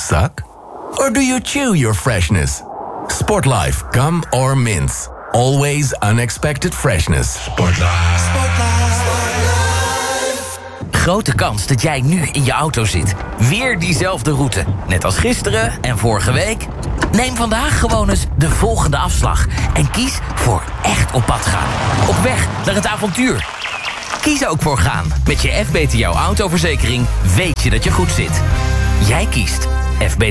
suck? Or do you chew your freshness? Sportlife gum or mints. Always unexpected freshness. Sportlife. Grote kans dat jij nu in je auto zit. Weer diezelfde route. Net als gisteren en vorige week. Neem vandaag gewoon eens de volgende afslag. En kies voor echt op pad gaan. Op weg naar het avontuur. Kies ook voor gaan. Met je FBTO autoverzekering weet je dat je goed zit. Jij kiest FBTO.